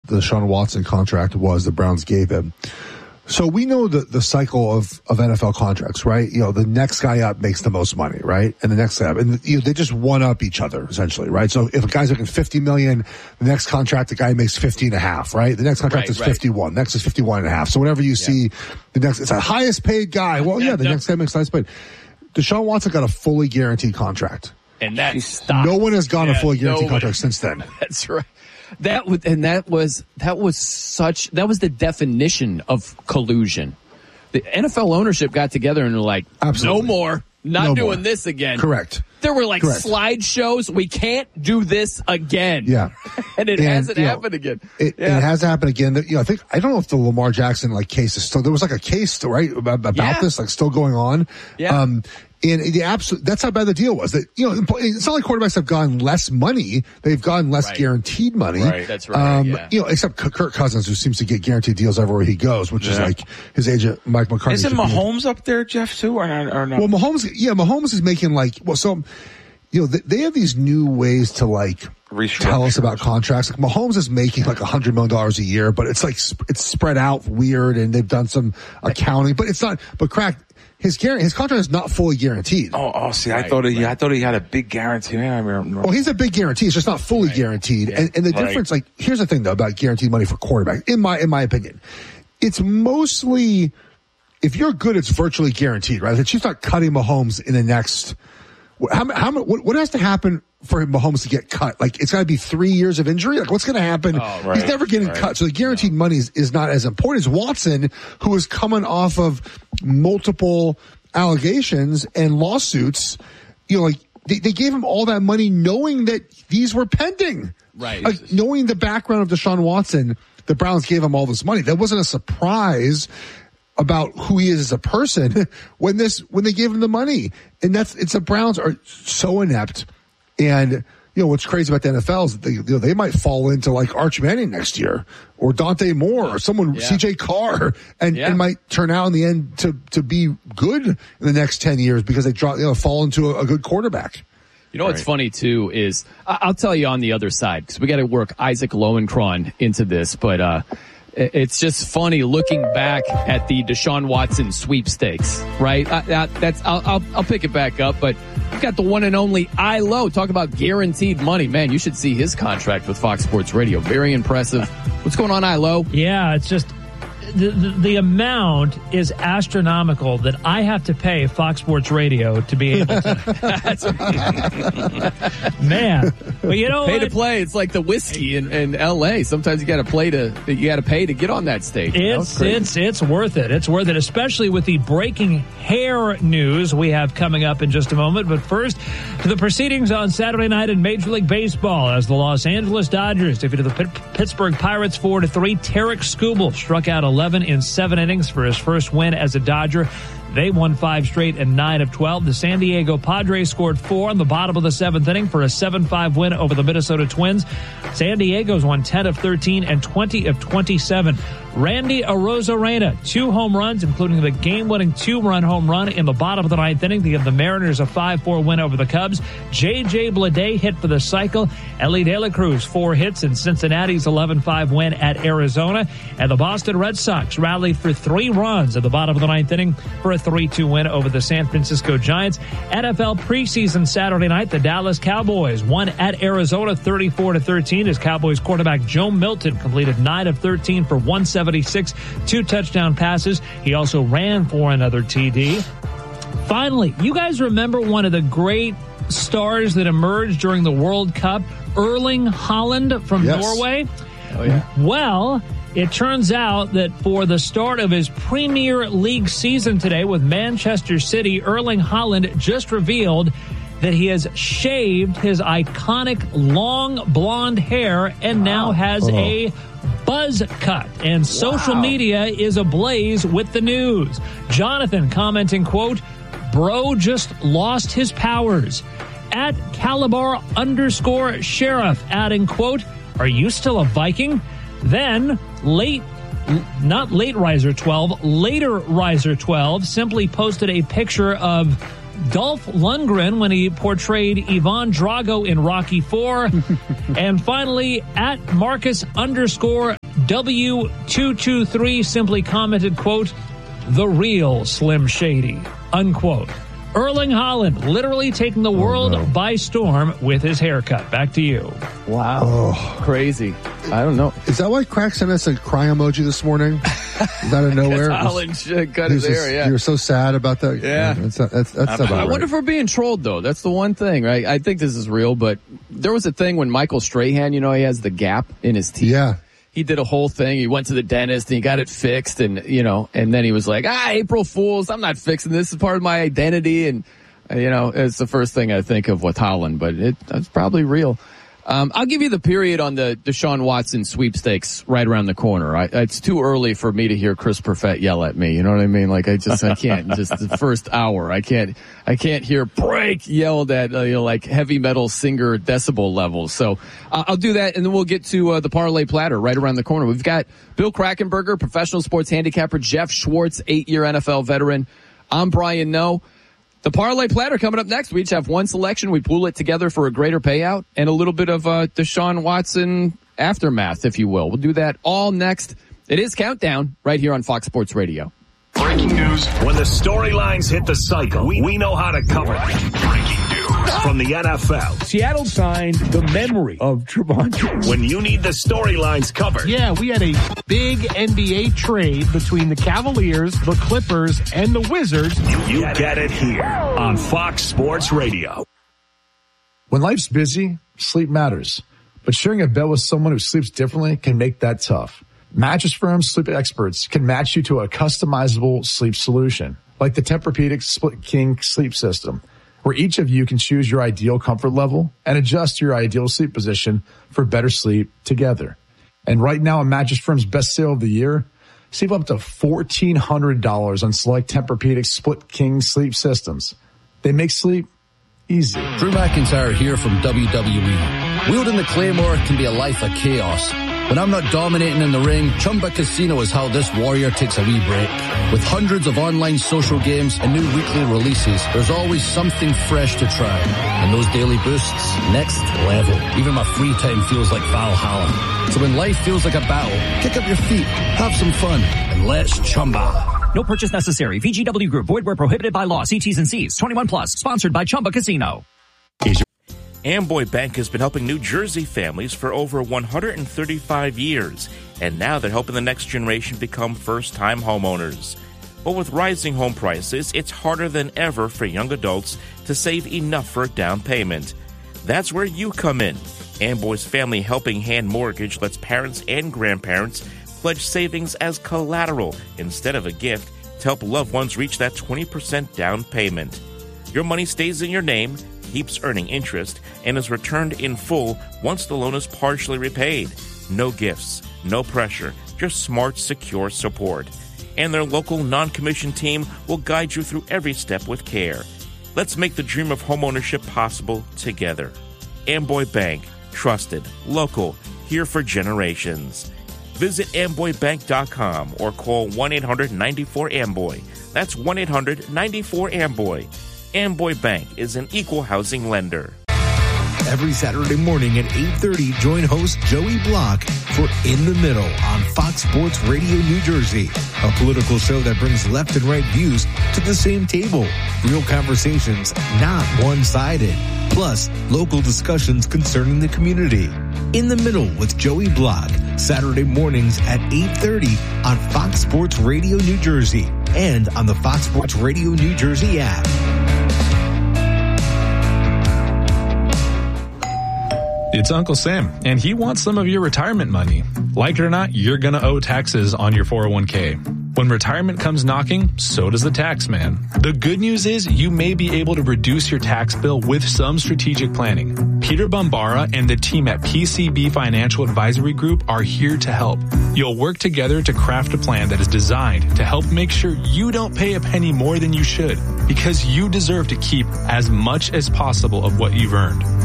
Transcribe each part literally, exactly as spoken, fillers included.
the Deshaun Watson contract was the Browns gave him. So we know the, the cycle of, of N F L contracts, right? You know, the next guy up makes the most money, right? And the next guy up. And you know, they just one up each other, essentially, right? So if a guy's making fifty million, the next contract, the guy makes fifty and a half, right? The next contract right, is right. fifty-one. Next is fifty-one and a half. So whenever you yeah. see the next, it's the highest paid guy. Well, yeah, yeah the no. next guy makes the highest paid. Deshaun Watson got a fully guaranteed contract. And that stopped. No one has gone yeah, a fully guaranteed no contract since then. That's right. That was, and that was, that was such, that was the definition of collusion. The N F L ownership got together and they're like, Absolutely. no more, not no doing more. this again. Correct. There were like Correct. slideshows. We can't do this again. Yeah. and it and, hasn't happened know, again. It, yeah. it has happened again. You know, I think, I don't know if the Lamar Jackson like case is still, there was like a case, right, about, about yeah. this, like still going on. Yeah. Um, And the absolute, that's how bad the deal was. That, you know, it's not like quarterbacks have gotten less money. They've gotten less right. guaguaranteed money. Right, that's right. Um, yeah. You know, except Kirk Cousins, who seems to get guaranteed deals everywhere he goes, which yeah. is like his agent, Mike McCarthy. Isn't Mahomes up there, Jeff, too, or not? Or no? Well, Mahomes, yeah, Mahomes is making like, well, so, you know, they, they have these new ways to like, tell us about contracts. Like Mahomes is making like a hundred million dollars a year, but it's like, it's spread out weird and they've done some accounting, but it's not, but crack, His guarantee, his contract is not fully guaranteed. Oh, oh, see, right, I thought he, right. I thought he had a big guarantee. I remember. Well, he's a big guarantee. It's just not fully right. guaranteed. Yeah. And, and the right. difference, like, here's the thing though about guaranteed money for quarterbacks. In my, in my opinion, it's mostly, if you're good, it's virtually guaranteed, right? The Chiefs not cutting Mahomes in the next. How, how, what, what has to happen for Mahomes to get cut? Like, it's got to be three years of injury? Like, what's going to happen? Oh, right, He's never getting right. cut. So the guaranteed no. money is, is not as important as Watson, who is coming off of multiple allegations and lawsuits. You know, like, they, they gave him all that money knowing that these were pending. Right. Like, knowing the background of Deshaun Watson, the Browns gave him all this money. That wasn't a surprise about who he is as a person when this, when they gave him the money. And that's, it's the Browns are so inept. And, you know, what's crazy about the N F L is that they, you know, they might fall into like Arch Manning next year or Dante Moore or someone, yeah. C J Carr, and, yeah. and might turn out in the end to, to be good in the next ten years because they draw, you know, fall into a, a good quarterback. You know what's right. funny too is I'll tell you on the other side because we got to work Isaac Lowenkron into this, but, uh, it's just funny looking back at the Deshaun Watson sweepstakes, right? I, I, that's I'll, I'll I'll pick it back up, but we've got the one and only I L O. Talk about guaranteed money, man. You should see his contract with Fox Sports Radio. Very impressive. What's going on, I L O? Yeah, it's just the, the the amount is astronomical that I have to pay Fox Sports Radio to be able to. That's right. Man, well, you know, pay what? to play. It's like the whiskey in, in L A. Sometimes you got to play to you got to pay to get on that stage. It's it's it's worth it. It's worth it, especially with the breaking hair news we have coming up in just a moment. But first, to the proceedings on Saturday night in Major League Baseball as the Los Angeles Dodgers defeated the P- Pittsburgh Pirates four to three. Tarek Skubal struck out eleven in seven innings for his first win as a Dodger. They won five straight and nine of twelve. The San Diego Padres scored four in the bottom of the seventh inning for a seven five win over the Minnesota Twins. San Diego's won ten of thirteen and twenty of twenty-seven. Randy Arozarena, two home runs, including the game-winning two-run home run in the bottom of the ninth inning to give the Mariners a five four win over the Cubs. J J Bleday hit for the cycle. Ellie De La Cruz, four hits in Cincinnati's eleven five win at Arizona. And the Boston Red Sox rallied for three runs at the bottom of the ninth inning for a three two win over the San Francisco Giants. N F L preseason Saturday night, the Dallas Cowboys won at Arizona thirty-four to thirteen as Cowboys quarterback Joe Milton completed nine of thirteen for one seventy-six, two touchdown passes. He also ran for another T D. Finally, you guys remember one of the great stars that emerged during the World Cup, Erling Haaland from yes. Norway? Oh, yeah. Well, it turns out that for the start of his Premier League season today with Manchester City, Erling Haaland just revealed that he has shaved his iconic long blonde hair and now wow. has oh. a buzz cut. And social wow. media is ablaze with the news. Jonathan commenting, quote, "Bro just lost his powers." At Calabar underscore sheriff adding, quote, "Are you still a Viking?" Then late, not late riser twelve, later riser twelve simply posted a picture of Dolph Lundgren when he portrayed Ivan Drago in Rocky four. And finally, at Marcus underscore W two two three simply commented, quote, the real Slim Shady, unquote. Erling Haaland literally taking the world oh, no. by storm with his haircut. Back to you. Wow. Oh. Crazy. I don't know. Is that why Crack sent us a cry emoji this morning? Out of nowhere? Haaland cut it there, yeah. You were so sad about that? Yeah. yeah that's that's, that's about I right. wonder if we're being trolled, though. That's the one thing, right? I think this is real, but there was a thing when Michael Strahan, you know, he has the gap in his teeth. Yeah. He did a whole thing. He went to the dentist and he got it fixed, and, you know, and then he was like, ah, April Fools, I'm not fixing this. It's part of my identity. And, you know, it's the first thing I think of with Haaland, but it, it's probably real. Um, I'll give you the period on the Deshaun Watson sweepstakes right around the corner. I, it's too early for me to hear Chris Perfett yell at me. You know what I mean? Like I just, I can't. Just the first hour, I can't, I can't hear break yelled at, uh, you know, like heavy metal singer decibel levels. So uh, I'll do that, and then we'll get to uh, the parlay platter right around the corner. We've got Bill Krackomberger, professional sports handicapper, Jeff Schwartz, eight-year N F L veteran. I'm Brian Noe. The parlay platter coming up next. We each have one selection. We pool it together for a greater payout and a little bit of uh, Deshaun Watson aftermath, if you will. We'll do that all next. It is Countdown right here on Fox Sports Radio. Breaking news. When the storylines hit the cycle, we, we know how to cover them. Breaking news from the N F L. Seattle signed the memory of Trevon. When you need the storylines covered. Yeah, we had a big N B A trade between the Cavaliers, the Clippers, and the Wizards. You, you get, get it here on Fox Sports Radio. When life's busy, sleep matters. But sharing a bed with someone who sleeps differently can make that tough. Mattress Firm's sleep experts can match you to a customizable sleep solution, like the Tempur-Pedic Split King sleep system, where each of you can choose your ideal comfort level and adjust your ideal sleep position for better sleep together. And right now, on Mattress Firm's best sale of the year, save up to fourteen hundred dollars on select Tempur-Pedic Split King sleep systems. They make sleep easy. Drew McIntyre here from W W E. Wielding the Claymore can be a life of chaos. When I'm not dominating in the ring, Chumba Casino is how this warrior takes a wee break. With hundreds of online social games and new weekly releases, there's always something fresh to try. And those daily boosts, next level. Even my free time feels like Valhalla. So when life feels like a battle, kick up your feet, have some fun, and let's Chumba. No purchase necessary. V G W Group. Void where prohibited by law. See T's and C's. twenty-one plus. Sponsored by Chumba Casino. Amboy Bank has been helping New Jersey families for over one hundred thirty-five years, and now they're helping the next generation become first-time homeowners. But with rising home prices, it's harder than ever for young adults to save enough for a down payment. That's where you come in. Amboy's Family Helping Hand Mortgage lets parents and grandparents pledge savings as collateral instead of a gift to help loved ones reach that twenty percent down payment. Your money stays in your name, keeps earning interest, and is returned in full once the loan is partially repaid. No gifts, no pressure, just smart, secure support. And their local non-commissioned team will guide you through every step with care. Let's make the dream of homeownership possible together. Amboy Bank, trusted, local, here for generations. Visit amboy bank dot com or call one eight hundred nine four amboy. That's one eight hundred nine four amboy. Amboy Bank is an equal housing lender. Every Saturday morning at eight thirty, join host Joey Block for In the Middle on Fox Sports Radio New Jersey, a political show that brings left and right views to the same table. Real conversations, not one-sided. Plus, local discussions concerning the community. In the Middle with Joey Block, Saturday mornings at eight thirty on Fox Sports Radio New Jersey and on the Fox Sports Radio New Jersey app. It's Uncle Sam, and he wants some of your retirement money. Like it or not, you're going to owe taxes on your four oh one k. When retirement comes knocking, so does the tax man. The good news is you may be able to reduce your tax bill with some strategic planning. Peter Bombara and the team at P C B Financial Advisory Group are here to help. You'll work together to craft a plan that is designed to help make sure you don't pay a penny more than you should, because you deserve to keep as much as possible of what you've earned.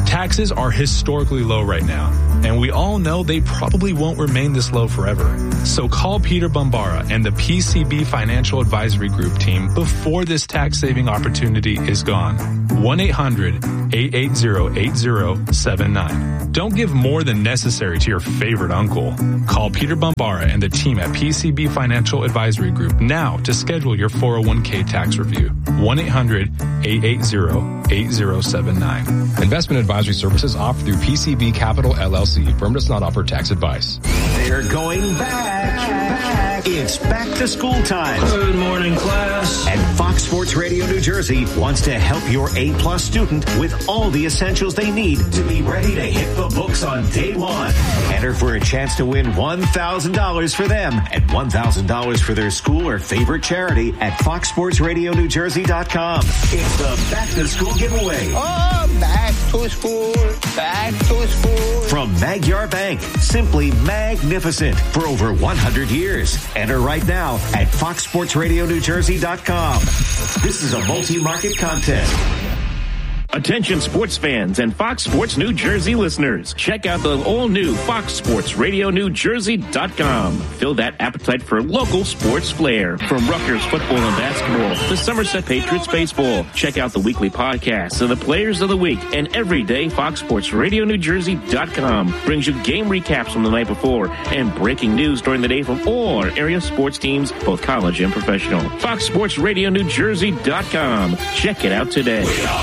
Taxes are historically low right now, and we all know they probably won't remain this low forever. So call Peter Bombara and the P C B Financial Advisory Group team before this tax-saving opportunity is gone. one eight hundred eight eight zero eight zero seven nine. Don't give more than necessary to your favorite uncle. Call Peter Bombara and the team at P C B Financial Advisory Group now to schedule your four oh one k tax review. one eight hundred eight eight zero eight zero seven nine. Investment advisory services offered through P C B Capital L L C. Firm does not offer tax advice. They're going back. back. It's back to school time. Good morning, class. And Fox Sports Radio New Jersey wants to help your A-plus student with all the essentials they need to be ready to hit the books on day one. Enter for a chance to win one thousand dollars for them and one thousand dollars for their school or favorite charity at fox sports radio new jersey dot com. It's the back to school giveaway. Oh, back to school, back to school. From Magyar Bank, simply magnificent for over one hundred years. Enter right now at fox sports radio new jersey dot com. This is a multi-market contest. Attention sports fans and Fox Sports New Jersey listeners. Check out the all-new Fox Sports Radio New Jersey dot com. Fill that appetite for local sports flair. From Rutgers football and basketball to Somerset Patriots baseball. Check out the weekly podcasts of the players of the week. And every day, Fox Sports Radio New Jersey dot com brings you game recaps from the night before and breaking news during the day from all our area sports teams, both college and professional. Fox Sports Radio New Jersey dot com. Check it out today.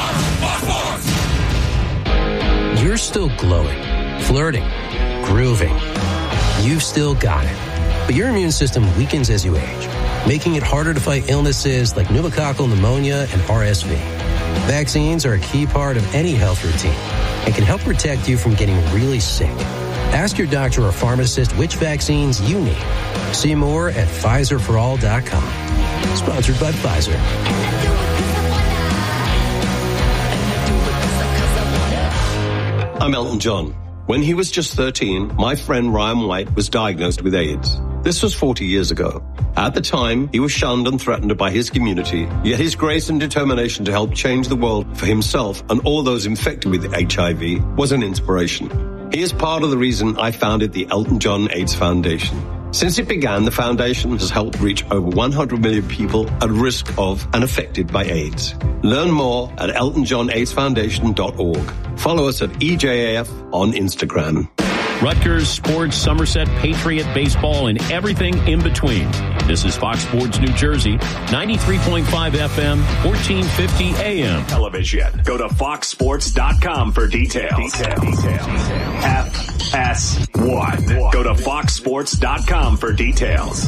You're still glowing, flirting, grooving. You've still got it. But your immune system weakens as you age, making it harder to fight illnesses like pneumococcal pneumonia and R S V. Vaccines are a key part of any health routine and can help protect you from getting really sick. Ask your doctor or pharmacist which vaccines you need. See more at Pfizer for all dot com. Sponsored by Pfizer. I'm Elton John. When he was just thirteen, my friend Ryan White was diagnosed with AIDS. This was forty years ago. At the time, he was shunned and threatened by his community, yet his grace and determination to help change the world for himself and all those infected with H I V was an inspiration. He is part of the reason I founded the Elton John AIDS Foundation. Since it began, the foundation has helped reach over one hundred million people at risk of and affected by AIDS. Learn more at elton john aids foundation dot org. Follow us at E J A F on Instagram. Rutgers, sports, Somerset, Patriot, baseball, and everything in between. This is Fox Sports New Jersey, ninety-three point five F M, fourteen fifty A M. Television. Go to fox sports dot com for details. Details. Details. F S one. Go to fox sports dot com for details.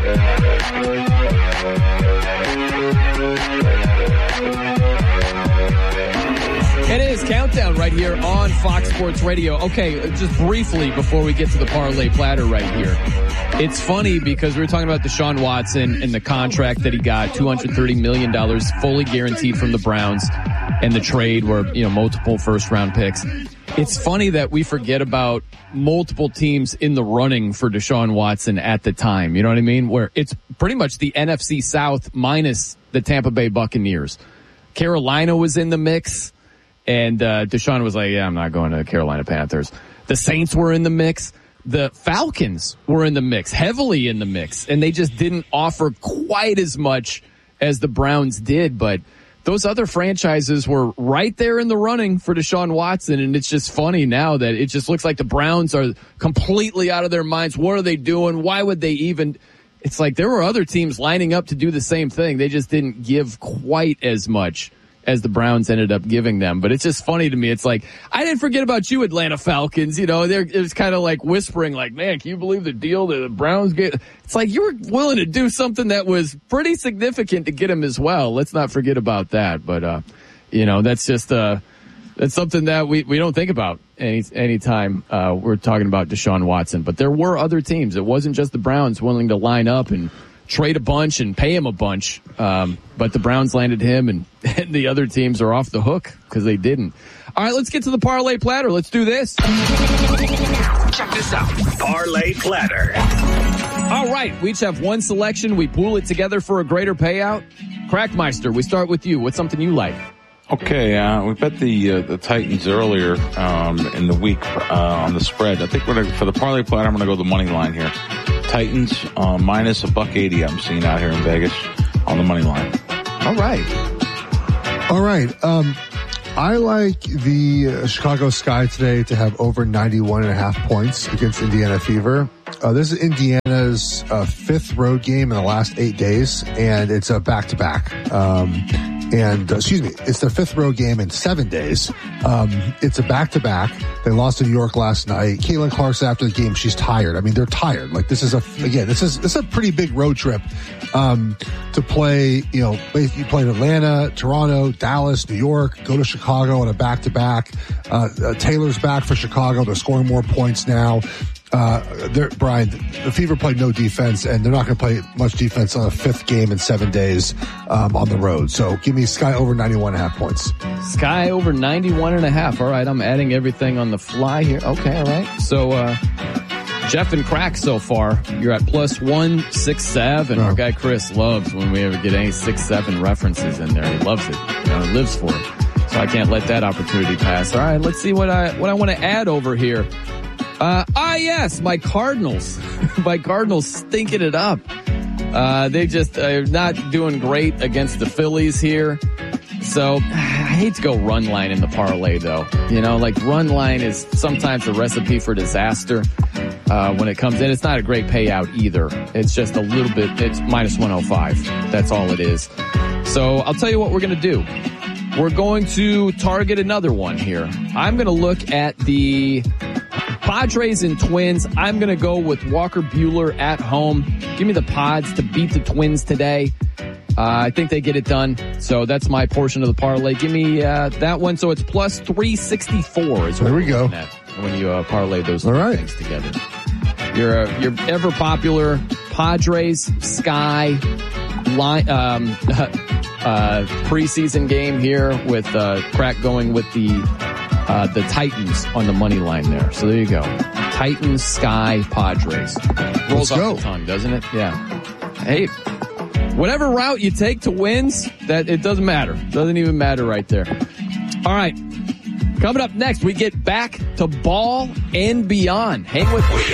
It is Countdown right here on Fox Sports Radio. Okay, just briefly before we get to the parlay platter right here. It's funny because we were talking about Deshaun Watson and the contract that he got, two hundred thirty million dollars fully guaranteed from the Browns, and the trade where, you know, multiple first round picks. It's funny that we forget about multiple teams in the running for Deshaun Watson at the time. You know what I mean? Where it's pretty much the N F C South minus the Tampa Bay Buccaneers. Carolina was in the mix. And uh, Deshaun was like, yeah, I'm not going to the Carolina Panthers. The Saints were in the mix. The Falcons were in the mix, heavily in the mix. And they just didn't offer quite as much as the Browns did. But those other franchises were right there in the running for Deshaun Watson. And it's just funny now that it just looks like the Browns are completely out of their minds. What are they doing? Why would they even... It's like there were other teams lining up to do the same thing. They just didn't give quite as much as the Browns ended up giving them. But it's just funny to me. It's like, I didn't forget about you, Atlanta Falcons. You know, they're, it was kind of like whispering like, man, can you believe the deal that the Browns get? It's like you were willing to do something that was pretty significant to get him as well. Let's not forget about that. But, uh, you know, that's just, uh, that's something that we, we don't think about any, anytime, uh, we're talking about Deshaun Watson. But there were other teams. It wasn't just the Browns willing to line up and trade a bunch and pay him a bunch. Um, but the Browns landed him, and, and the other teams are off the hook because they didn't. All right, let's get to the parlay platter. Let's do this. Check this out. Parlay platter. All right, we each have one selection. We pool it together for a greater payout. Crackmeister, we start with you. What's something you like? Okay, uh, we bet the uh, the Titans earlier um, in the week uh, on the spread. I think we're gonna, for the parlay play, I'm going to go the money line here. Titans uh, minus a buck eighty. I'm seeing out here in Vegas on the money line. All right, all right. Um, I like the uh, Chicago Sky today to have over ninety-one and a half points against Indiana Fever. Uh, this is Indiana's uh, fifth road game in the last eight days, and it's a back-to-back. Um, and, uh, excuse me, it's their fifth road game in seven days. Um, it's a back-to-back. They lost to New York last night. Caitlin Clarkson after the game, she's tired. I mean, they're tired. Like, this is a, again, this is, this is a pretty big road trip, um, to play, you know, you played Atlanta, Toronto, Dallas, New York, go to Chicago on a back-to-back. Uh, uh, Taylor's back for Chicago. They're scoring more points now. Uh, they're, Brian, the Fever played no defense, and they're not going to play much defense on a fifth game in seven days, um, on the road. So give me Sky over ninety-one and a half points. Sky over ninety-one and a half. All right. I'm adding everything on the fly here. Okay. All right. So, uh, Jeff and Crack so far, you're at plus one, six, seven. Oh. Our guy Chris loves when we ever get any six, seven references in there. He loves it. You know, he lives for it. So I can't let that opportunity pass. All right. Let's see what I, what I want to add over here. Uh, ah, yes, my Cardinals. my Cardinals stinking it up. Uh, they just are not doing great against the Phillies here. So I hate to go run line in the parlay, though. You know, like run line is sometimes a recipe for disaster. Uh, when it comes in, it's not a great payout either. It's just a little bit, it's minus one oh five. That's all it is. So I'll tell you what we're going to do. We're going to target another one here. I'm going to look at the Padres and Twins. I'm going to go with Walker Buehler at home. Give me the Pods to beat the Twins today. Uh, I think they get it done. So that's my portion of the parlay. Give me uh, that one. So it's plus three sixty-four is what there we go. When you uh, parlay those All right. things together. Your uh, your ever popular Padres Sky line um, uh, preseason game here with uh, Crack going with the uh, the Titans on the money line there. So there you go. Titans Sky Padres. Rolls Let's off go. the tongue, doesn't it? Yeah. Hey, whatever route you take to wins, that it doesn't matter. Doesn't even matter right there. All right. Coming up next, we get back to ball and beyond. Hang with us. We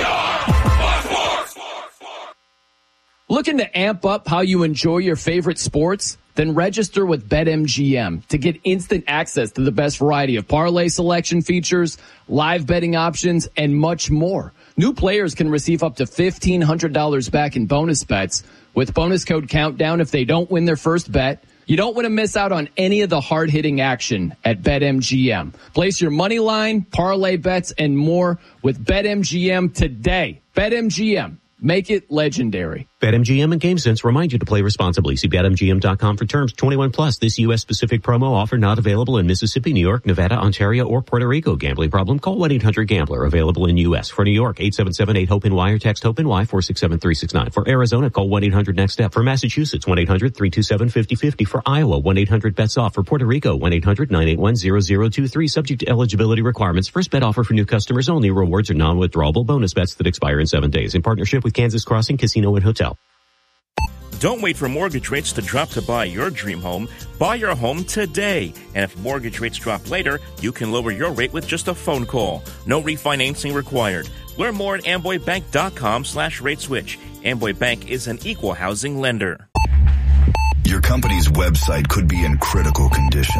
are Fox Sports. Looking to amp up how you enjoy your favorite sports? Then register with BetMGM to get instant access to the best variety of parlay selection features, live betting options, and much more. New players can receive up to fifteen hundred dollars back in bonus bets with bonus code Countdown if they don't win their first bet. You don't want to miss out on any of the hard-hitting action at BetMGM. Place your money line, parlay bets, and more with BetMGM today. BetMGM. Make it legendary. BetMGM and GameSense remind you to play responsibly. See Bet M G M dot com for terms. twenty-one plus. This U S specific promo offer not available in Mississippi, New York, Nevada, Ontario, or Puerto Rico. Gambling problem? Call one eight hundred gambler. Available in U S. For New York, eight seven seven eight HOPE-N-Y or text HOPE-N-Y four six seven three six nine. For Arizona, call one eight hundred next step. For Massachusetts, one eight hundred three two seven five zero five zero. For Iowa, one eight hundred bets off. For Puerto Rico, one eight hundred nine eight one zero zero two three. Subject to eligibility requirements. First bet offer for new customers only. Rewards are non-withdrawable bonus bets that expire in seven days. In partnership with Kansas Crossing Casino and Hotel. Don't wait for mortgage rates to drop to buy your dream home. Buy your home today. And if mortgage rates drop later, you can lower your rate with just a phone call. No refinancing required. Learn more at amboybank.com slash rate switch. Amboy Bank is an equal housing lender. Your company's website could be in critical condition.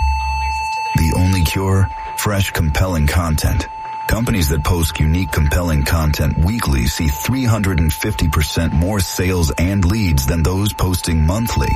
The only cure? Fresh, compelling content. Companies that post unique, compelling content weekly see three hundred fifty percent more sales and leads than those posting monthly.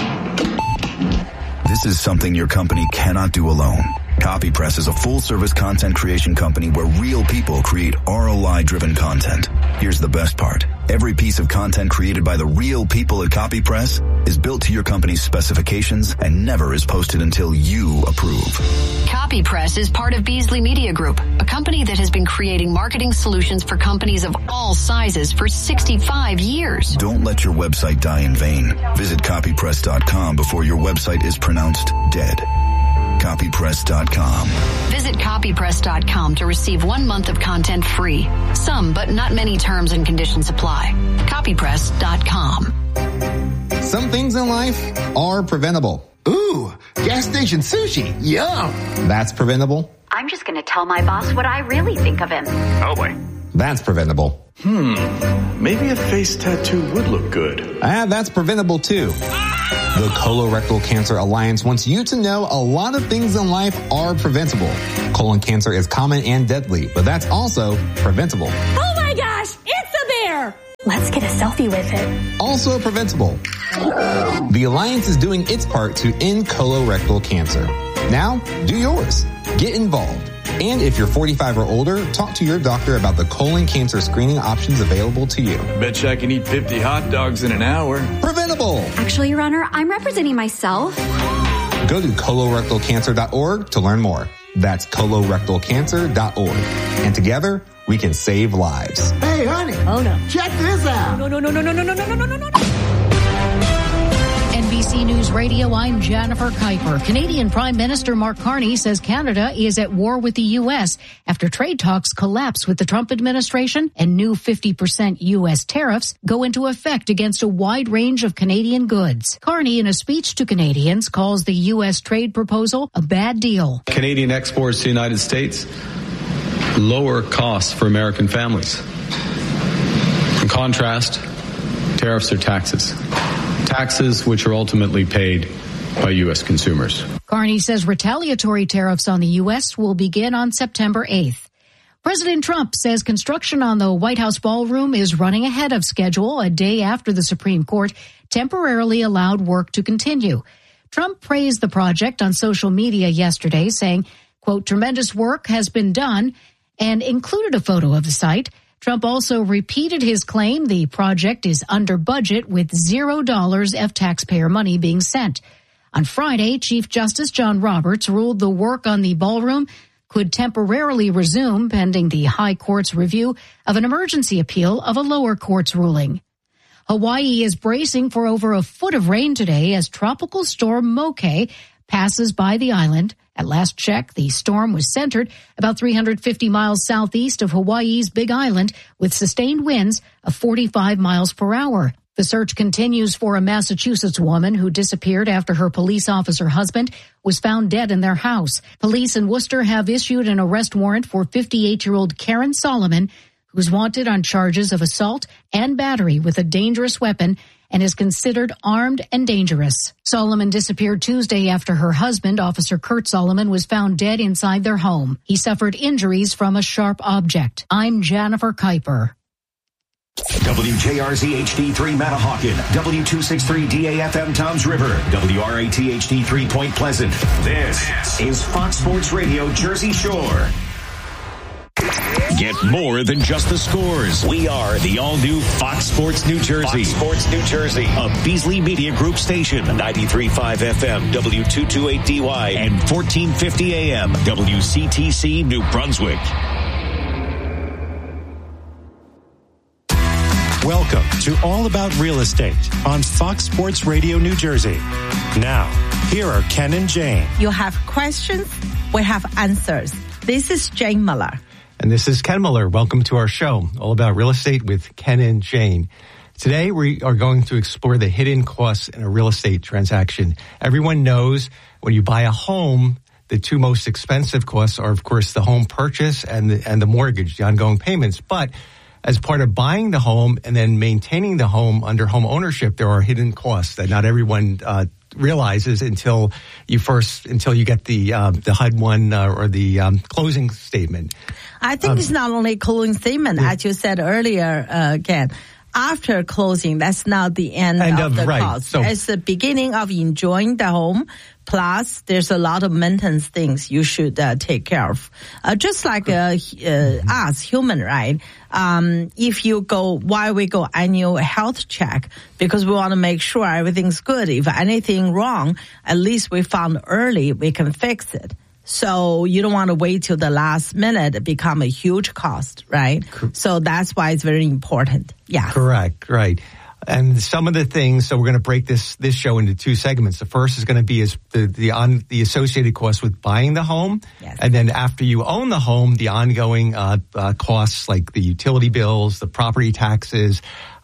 This is something your company cannot do alone. CopyPress is a full-service content creation company where real people create R O I-driven content. Here's the best part. Every piece of content created by the real people at CopyPress is built to your company's specifications and never is posted until you approve. CopyPress is part of Beasley Media Group, a company that has been creating marketing solutions for companies of all sizes for sixty-five years. Don't let your website die in vain. Visit copypress dot com before your website is pronounced dead. copypress dot com. Visit copypress dot com to receive one month of content free. Some, but not many terms and conditions apply. copypress dot com. Some things in life are preventable. Ooh. Ooh, gas station sushi. Yum. That's preventable. I'm just going to tell my boss what I really think of him. Oh, boy. That's preventable. Hmm, maybe a face tattoo would look good. Ah, that's preventable too. The Colorectal Cancer Alliance wants you to know a lot of things in life are preventable. Colon cancer is common and deadly, but that's also preventable. Oh my gosh, it's a bear! Let's get a selfie with it. Also preventable. The Alliance is doing its part to end colorectal cancer. Now, do yours. Get involved. And if you're forty-five or older, talk to your doctor about the colon cancer screening options available to you. Bet you I can eat fifty hot dogs in an hour. Preventable. Actually, Your Honor, I'm representing myself. Go to colorectal cancer dot org to learn more. That's colorectal cancer dot org. And together, we can save lives. Hey, honey. Oh, no. Check this out. No, no, no, no, no, no, no, no, no, no, no. N B C News Radio, I'm Jennifer Kuiper. Canadian Prime Minister Mark Carney says Canada is at war with the U S after trade talks collapse with the Trump administration and new fifty percent U S tariffs go into effect against a wide range of Canadian goods. Carney, in a speech to Canadians, calls the U S trade proposal a bad deal. Canadian exports to the United States lower costs for American families. In contrast, tariffs are taxes. Taxes which are ultimately paid by U S consumers. Carney says retaliatory tariffs on the U S will begin on September eighth. President Trump says construction on the White House ballroom is running ahead of schedule a day after the Supreme Court temporarily allowed work to continue. Trump praised the project on social media yesterday, saying, quote, tremendous work has been done, and included a photo of the site. Trump also repeated his claim the project is under budget with zero dollars of taxpayer money being sent. On Friday, Chief Justice John Roberts ruled the work on the ballroom could temporarily resume pending the High Court's review of an emergency appeal of a lower court's ruling. Hawaii is bracing for over a foot of rain today as Tropical Storm Moke passes by the island. At last check, the storm was centered about three hundred fifty miles southeast of Hawaii's Big Island with sustained winds of forty-five miles per hour. The search continues for a Massachusetts woman who disappeared after her police officer husband was found dead in their house. Police in Worcester have issued an arrest warrant for fifty-eight-year-old Karen Solomon, who's wanted on charges of assault and battery with a dangerous weapon and is considered armed and dangerous. Solomon disappeared Tuesday after her husband, Officer Kurt Solomon, was found dead inside their home. He suffered injuries from a sharp object. I'm Jennifer Kuiper. W J R Z H D three Manahawkin, W two sixty-three D A F M Toms River, W R A T H D three Point Pleasant. This is Fox Sports Radio Jersey Shore. Get more than just the scores. We are the all-new Fox Sports New Jersey. Fox Sports New Jersey, a Beasley Media Group station, ninety-three point five F M, W two twenty-eight D Y, and fourteen fifty A M, W C T C New Brunswick. Welcome to All About Real Estate on Fox Sports Radio New Jersey. Now, here are Ken and Jane. You have questions, we have answers. This is Jane Miller. And this is Ken Miller. Welcome to our show, All About Real Estate with Ken and Jane. Today, we are going to explore the hidden costs in a real estate transaction. Everyone knows when you buy a home, the two most expensive costs are, of course, the home purchase and the, and the mortgage, the ongoing payments. But as part of buying the home and then maintaining the home under home ownership, there are hidden costs that not everyone uh, realizes until you first, until you get the uh, the H U D one uh, or the um, closing statement. I think um, it's not only closing statement, yeah. as you said earlier, uh, Ken. After closing, that's not the end, end of, of the right. cost. So, it's the beginning of enjoying the home. Plus, there's a lot of maintenance things you should uh, take care of. Uh, just like uh, uh, us, human, right? Um, if you go, why we go annual health check? Because we want to make sure everything's good. If anything wrong, at least we found early, we can fix it. So you don't want to wait till the last minute, it become a huge cost, right? So that's why it's very important. Yeah. Correct, right. And some of the things, so we're going to break this this show into two segments. The first is going to be is the the on the associated costs with buying the home, yes. And then after you own the home, the ongoing uh, uh, costs like the utility bills, the property taxes,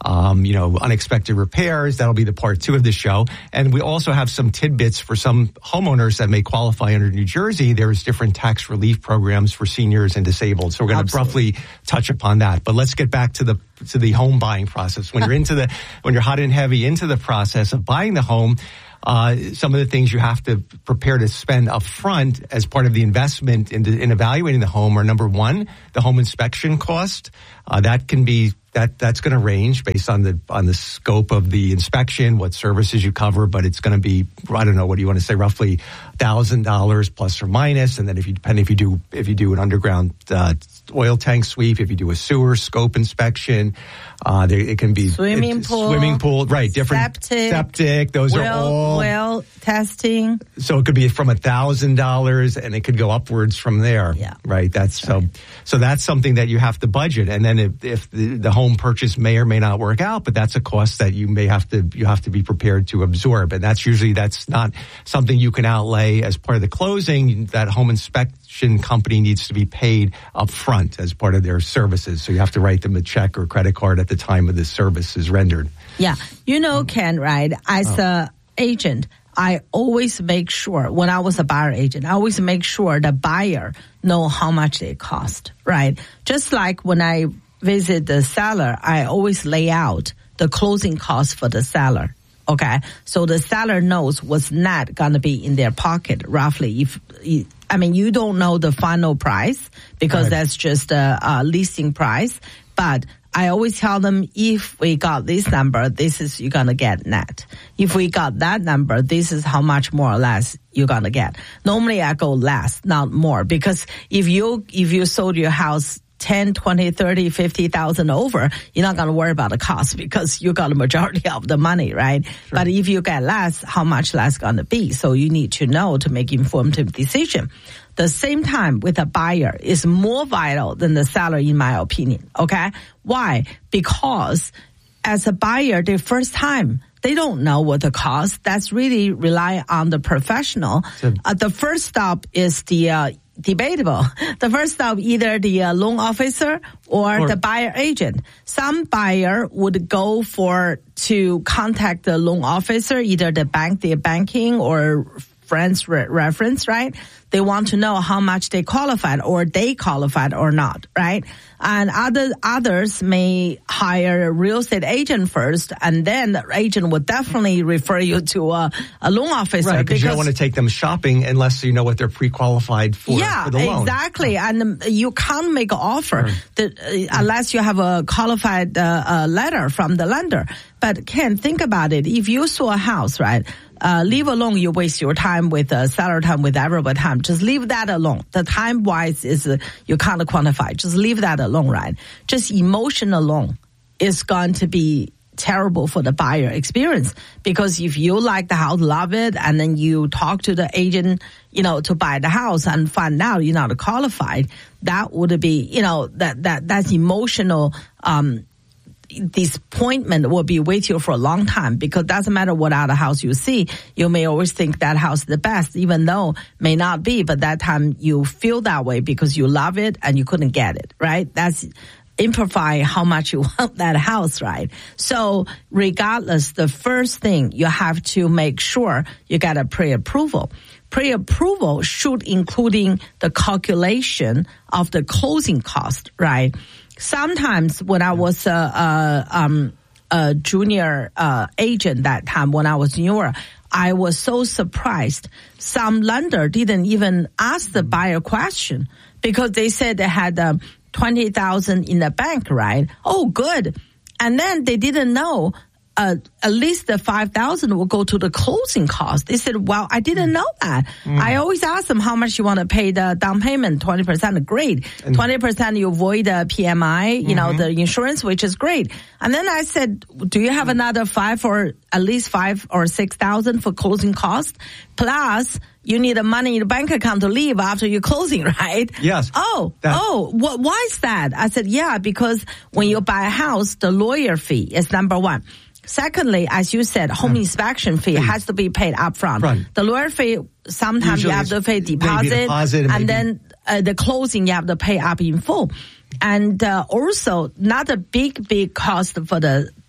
um, you know, unexpected repairs. That'll be the part two of the show. And we also have some tidbits for some homeowners that may qualify under New Jersey. There's different tax relief programs for seniors and disabled. So we're going to roughly touch upon that. But let's get back to the to the home buying process. When you're into the when you're hot and heavy into the process of buying the home, uh, some of the things you have to prepare to spend up front as part of the investment in, in evaluating the home are, number one, the home inspection cost. Uh, that can be That that's going to range based on the on the scope of the inspection, what services you cover, but it's going to be, I don't know, what do you want to say, roughly one thousand dollars plus or minus. And then if you depending if you do if you do an underground uh, oil tank sweep, if you do a sewer scope inspection, uh, there, it can be swimming it, pool, swimming pool, right? Different septic, septic. Those well, are all well testing. So it could be from a thousand dollars, and it could go upwards from there. Yeah, right. That's, that's right. so. So that's something that you have to budget, and then if, if the, the home purchase may or may not work out, but that's a cost that you may have to you have to be prepared to absorb, and that's usually that's not something you can outlay as part of the closing. That home inspection company needs to be paid up front as part of their services, so you have to write them a check or credit card at the time of the service is rendered. Yeah, you know, Ken, right? As oh. a agent, I always make sure, when I was a buyer agent, I always make sure the buyer know how much they cost, right? Just like when I visit the seller, I always lay out the closing costs for the seller, okay? So the seller knows what's not going to be in their pocket, roughly. If I mean, you don't know the final price because right. that's just a, a listing price, but I always tell them, if we got this number, this is you're going to get net. If we got that number, this is how much more or less you're going to get. Normally I go less, not more, because if you, if you sold your house ten, twenty, thirty, fifty thousand over, you're not going to worry about the cost because you got a majority of the money, right? Sure. But if you get less, how much less going to be? So you need to know to make informed decision. The same time with a buyer is more vital than the seller, in my opinion. Okay. Why? Because as a buyer, the first time, they don't know what the cost. That's really rely on the professional. So, uh, the first stop is the, uh, debatable. The first stop, either the uh, loan officer or, or the buyer agent. Some buyer would go for to contact the loan officer, either the bank, the banking, or friends re- reference, right? They want to know how much they qualified or they qualified or not, right? And other others may hire a real estate agent first, and then the agent would definitely refer you to a, a loan officer. Right, because you don't want to take them shopping unless you know what they're pre-qualified for, yeah, for the loan. Exactly. And um, you can't make an offer right. that, uh, unless you have a qualified uh, uh, letter from the lender. But Ken, think about it. If you saw a house, right? Uh, leave alone you waste your time with uh, seller time, with everybody time. Just leave that alone. The time wise is uh, you can't quantify. Just leave that alone, right? Just emotion alone is going to be terrible for the buyer experience, because if you like the house, love it, and then you talk to the agent, you know, to buy the house and find out you're not qualified, that would be, you know, that that that's emotional. Um, disappointment will be with you for a long time, because it doesn't matter what other house you see, you may always think that house is the best, even though may not be, but that time you feel that way because you love it and you couldn't get it, right? That's amplify how much you want that house, right? So regardless, the first thing you have to make sure you get a pre-approval. Pre-approval should including the calculation of the closing cost, right? Sometimes when I was a, a, um, a junior uh, agent that time, when I was newer, I was so surprised. Some lender didn't even ask the buyer question because they said they had um, twenty thousand in the bank, right? Oh, good. And then they didn't know uh, at least the five thousand will go to the closing cost. They said, well, I didn't know that. Mm. I always ask them how much you want to pay the down payment. twenty percent, great. And twenty percent you avoid the P M I, you mm-hmm. know, the insurance, which is great. And then I said, do you have another five or at least five or six thousand for closing cost? Plus, you need the money in the bank account to leave after you're closing, right? Yes. Oh, that. oh, what, why is that? I said, yeah, because when you buy a house, the lawyer fee is number one. Secondly, as you said, home inspection fee has to be paid up front. Right. The lawyer fee, sometimes Usually you have to pay deposit, deposit and, and then uh, the closing you have to pay up in full. And uh, also, not a big, big cost for the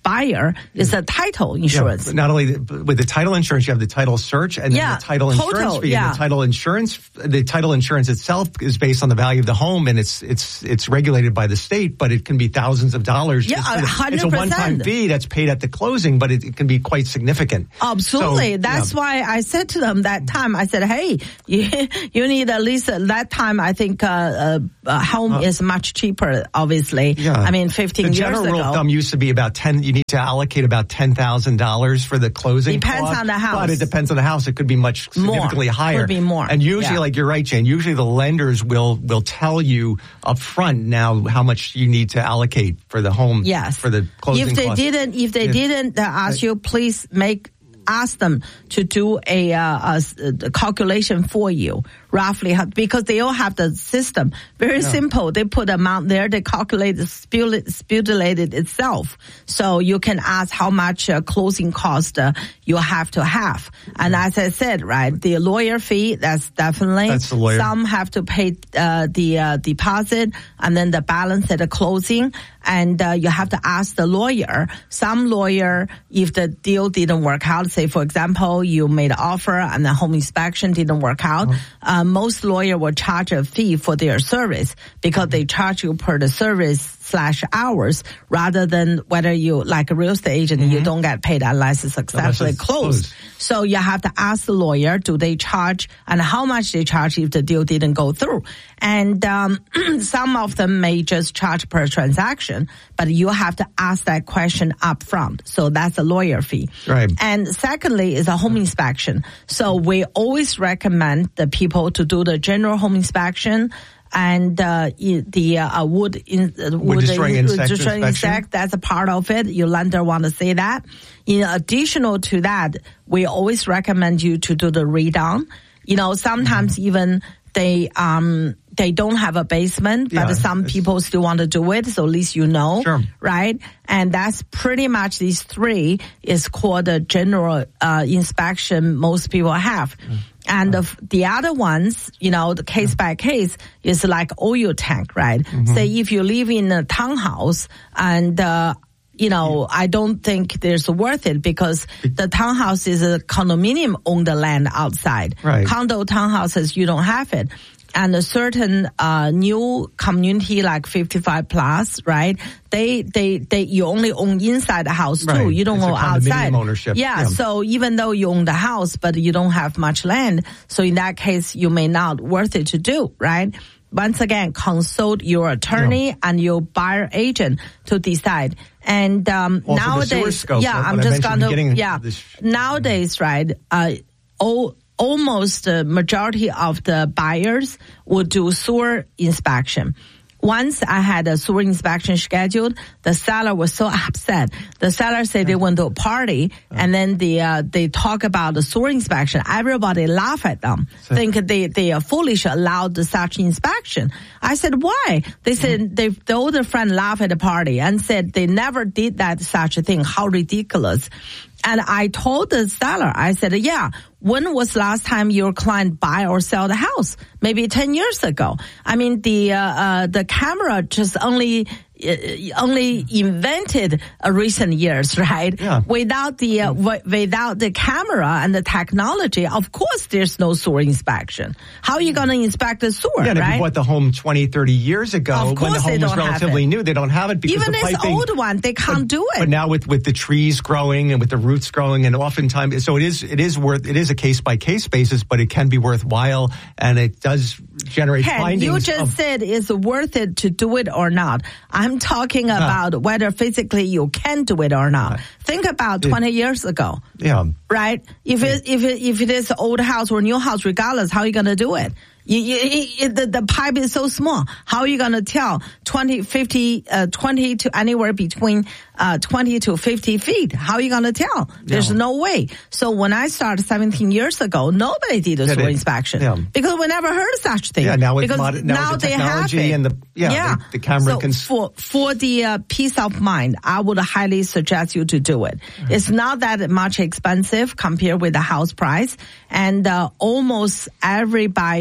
buyer is a title insurance. Yeah, not only the, with the title insurance, you have the title search and yeah, then the title total, insurance fee. Yeah. And the title insurance, the title insurance itself is based on the value of the home, and it's it's it's regulated by the state, but it can be thousands of dollars. Yeah, one hundred percent. It's a one-time fee that's paid at the closing, but it, it can be quite significant. Absolutely. So, that's yeah. why I said to them that time, I said, hey, you, you need at least, uh, that time, I think uh, uh, a home uh, is much cheaper, obviously. Yeah. I mean, fifteen the years ago. The general rule of thumb used to be about ten, you need to allocate about ten thousand dollars for the closing Depends cost, on the house. But it depends on the house. It could be much significantly more. higher. Could be more. And usually, yeah. like you're right, Jane, usually the lenders will, will tell you up front now how much you need to allocate for the home, yes. for the closing if they cost. Didn't, if they yeah. didn't uh, ask you, please make ask them to do a, uh, a, a calculation for you, roughly, because they all have the system. Very yeah. simple. They put amount there, they calculate the speculated itself. So you can ask how much uh, closing cost uh, you have to have. And as I said, right, the lawyer fee, that's definitely, that's the lawyer. Some have to pay uh, the uh, deposit and then the balance at the closing. And uh, you have to ask the lawyer. Some lawyer, if the deal didn't work out, say, for example, you made an offer and the home inspection didn't work out, mm-hmm. uh, most lawyer will charge a fee for their service because they charge you per the service slash hours rather than whether you, like a real estate agent, mm-hmm. you don't get paid unless it's successfully it's closed. closed. So you have to ask the lawyer, do they charge and how much they charge if the deal didn't go through. And um, some of them may just charge per transaction, but you have to ask that question up front. So that's a lawyer fee. Right. And secondly is a home inspection. So we always recommend the people to do the general home inspection and uh, the uh, wood in uh, wood destroying insect inspection. insect. That's a part of it. Your lender want to say that. In additional to that, we always recommend you to do the redown. You know, sometimes mm-hmm. even they um they don't have a basement, but yeah, some people still want to do it. So at least you know, sure. right? And that's pretty much these three is called the general uh, inspection most people have. Mm. And the, the other ones, you know, the case by case is like oil tank, right? Mm-hmm. Say if you live in a townhouse and, uh, you know, I don't think there's worth it because the townhouse is a condominium on the land outside. Right. Condo townhouses, you don't have it. And a certain uh new community like fifty-five plus, right? They they they you only own inside the house too. Right. You don't it's own outside. Ownership. Yeah, yeah. So even though you own the house, but you don't have much land, so in that case you may not worth it to do, right? Once again, consult your attorney yeah. and your buyer agent to decide. And um also nowadays, scope, yeah, I'm just gonna yeah. Nowadays, right? Uh, all. Almost the majority of the buyers would do sewer inspection. Once I had a sewer inspection scheduled, the seller was so upset. The seller said they went to a party and then they, uh, they talk about the sewer inspection. Everybody laugh at them, so, think they, they are foolish allowed such inspection. I said, why? They said they, the older friend laughed at the party and said they never did that such a thing. How ridiculous. And I told the seller, I said, yeah, when was last time your client buy or sell the house? Maybe ten years ago. I mean, the, uh, uh, the camera just only, uh, only invented uh, recent years, right? Yeah. Without the, uh, w- without the camera and the technology, of course there's no sewer inspection. How are you going to inspect the sewer, yeah, and right? if you bought the home twenty, thirty years ago, of when the home was relatively new, they don't have it because even the this piping, old one, they can't but, do it. But now with, with the trees growing and with the roots growing and oftentimes, so it is, it is worth, it is a case by case basis, but it can be worthwhile and it does generate Ken, findings. You just of, said it's worth it to do it or not. I'm talking about uh, whether physically you can do it or not. Uh, Think about twenty it, years ago. Yeah. Right? If yeah. it, if it, if it is old house or new house, regardless, how are you going to do it? You, you, it, the, the pipe is so small. How are you going to tell twenty, fifty, uh, twenty to anywhere between, uh, twenty to fifty feet? How are you going to tell? There's no. no way. So when I started seventeen years ago, nobody did a sewer inspection yeah. because we never heard of such thing. Yeah, now with because mod- now, now with the they technology have it. and the, yeah, yeah. The, the camera so can. For, for the, uh, peace of mind, I would highly suggest you to do it. Mm-hmm. It's not that much expensive compared with the house price. And, uh, almost every buyer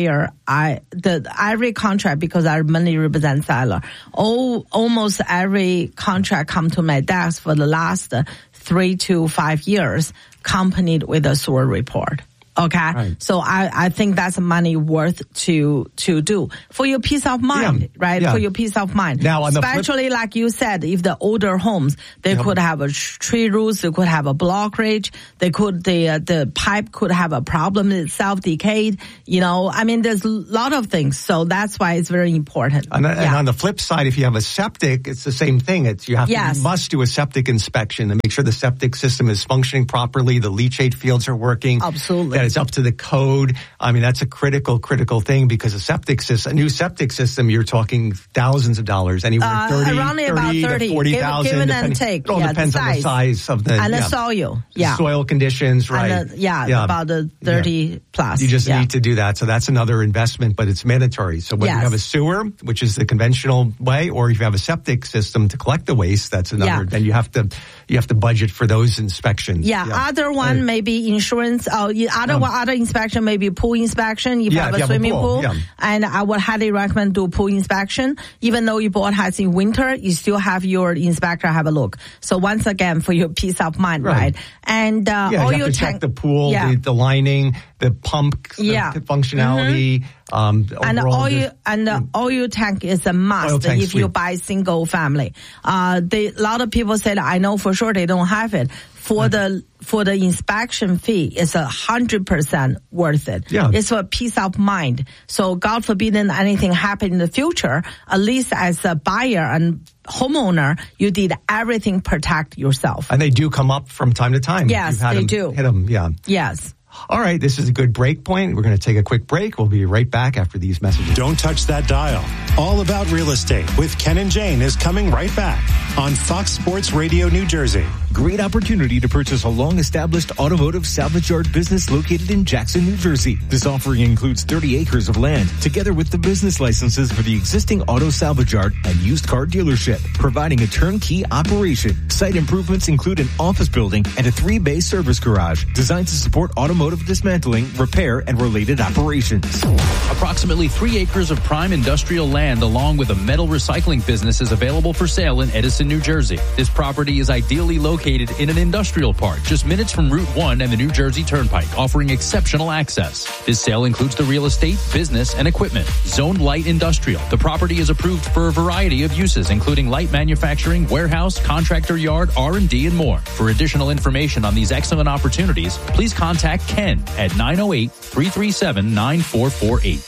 I the every contract, because I mainly represent seller, all almost every contract come to my desk for the last three to five years, accompanied with a sewer report. Okay. Right. So I, I think that's money worth to, to do for your peace of mind, yeah. right? Yeah. For your peace of mind. Now, on especially the flip- like you said, if the older homes, they yep. could have a tree roots, they could have a blockage, they could, the, uh, the pipe could have a problem itself decayed, you know, I mean, there's a lot of things. So that's why it's very important. And, yeah. and on the flip side, if you have a septic, it's the same thing. It's, you have to, yes. you must do a septic inspection to make sure the septic system is functioning properly, the leachate fields are working. Absolutely. That it's up to the code. I mean, that's a critical, critical thing because a septic system, a new septic system, you're talking thousands of dollars, anywhere uh, thirty, around thirty, about thirty to forty thousand. Give, give and take. It all yeah, depends the on the size of the and yeah, the soil. Yeah, soil conditions, right? And the, yeah, yeah, about the thirty yeah. plus. You just yeah. need to do that. So that's another investment, but it's mandatory. So whether yes. you have a sewer, which is the conventional way, or if you have a septic system to collect the waste, that's another. Yeah. Then you have to you have to budget for those inspections. Yeah, yeah. other one right. maybe insurance. Oh, other um, one, other inspection maybe pool inspection. If yeah, you have if a you swimming have a pool, pool, yeah. and I would highly recommend do pool inspection. Even though you bought house in winter, you still have your inspector have a look. So once again, for your peace of mind, right? right? And uh, yeah, all you have your to check tank- the pool, yeah. the, the lining, the pump, yeah. the functionality. Mm-hmm. Um, and overall, oil and the oil tank is a must if sweet. you buy single family. Uh, they, a lot of people said, I know for sure they don't have it. For the for the inspection fee, it's a hundred percent worth it. Yeah. It's for peace of mind. So God forbid anything happen in the future, at least as a buyer and homeowner, you did everything protect yourself. And they do come up from time to time. Yes, they them, do. Hit them, yeah. Yes. All right, this is a good break point. We're going to take a quick break. We'll be right back after these messages. Don't touch that dial. All About Real Estate with Ken and Jane is coming right back on Fox Sports Radio New Jersey. Great opportunity to purchase a long-established automotive salvage yard business located in Jackson, New Jersey. This offering includes thirty acres of land, together with the business licenses for the existing auto salvage yard and used car dealership, providing a turnkey operation. Site improvements include an office building and a three-bay service garage designed to support automotive dismantling, repair, and related operations. Approximately three acres of prime industrial land along with a metal recycling business is available for sale in Edison, New Jersey. This property is ideally located in an industrial park just minutes from Route one and the New Jersey Turnpike, offering exceptional access. This sale includes the real estate, business, and equipment. Zoned light industrial. The property is approved for a variety of uses, including light manufacturing, warehouse, contractor yard, R and D, and more. For additional information on these excellent opportunities, please contact Ken at nine oh eight, three three seven, nine four four eight.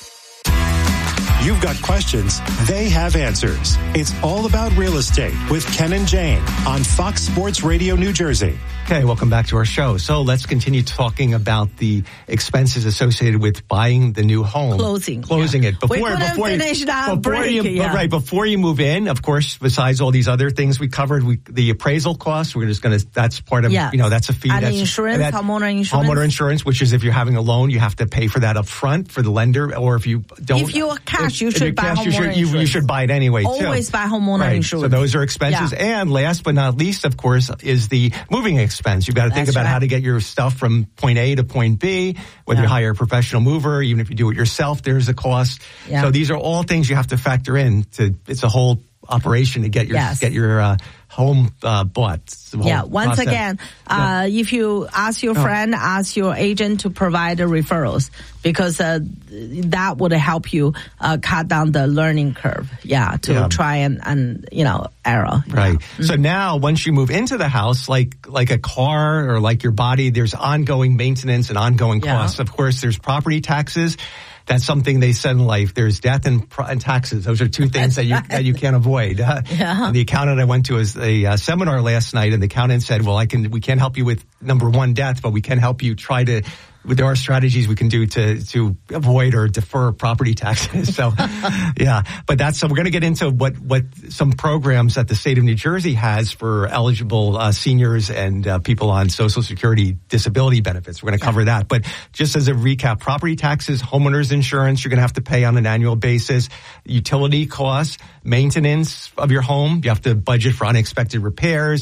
You've got questions, they have answers. It's All About Real Estate with Ken and Jane on Fox Sports Radio New Jersey. Okay, welcome back to our show. So let's continue talking about the expenses associated with buying the new home. Closing. Closing yeah. it. Before, we couldn't before finish you, that before break. You, yeah. Right, before you move in, of course, besides all these other things we covered, we, the appraisal costs, we're just going to, that's part of, yes. you know, that's a fee. And that's, insurance, that, homeowner insurance. Homeowner insurance, which is if you're having a loan, you have to pay for that up front for the lender, or if you don't. If you're cash, if, you should buy cash, homeowner you should, insurance. You, you should buy it anyway, Always too. buy homeowner right. insurance. So those are expenses. Yeah. And last but not least, of course, is the moving expense. You've got to think That's about right. how to get your stuff from point A to point B, whether yeah. you hire a professional mover, even if you do it yourself, there's a cost. Yeah. So these are all things you have to factor in. To It's a whole operation to get your yes. get your uh, home uh, bought. Yeah, once process. again, yeah. uh, if you ask your friend, oh. ask your agent to provide the referrals, because uh, that would help you uh, cut down the learning curve. Yeah, to yeah. try and, and, you know, error. Right. Yeah. Mm-hmm. So now once you move into the house, like like a car or like your body, there's ongoing maintenance and ongoing yeah. costs. Of course, there's property taxes. That's something they said in life. There's death and, and taxes. Those are two things that you that you can't avoid. Uh, yeah. The accountant I went to is a uh, seminar last night, and the accountant said, "Well, I can we can't help you with number one death, but we can help you try to." There are strategies we can do to to avoid or defer property taxes. So, yeah, but that's so we're going to get into what what some programs that the state of New Jersey has for eligible uh, seniors and uh, people on Social Security disability benefits. We're going to cover that. But just as a recap, property taxes, homeowners insurance, you're going to have to pay on an annual basis, utility costs, maintenance of your home. You have to budget for unexpected repairs.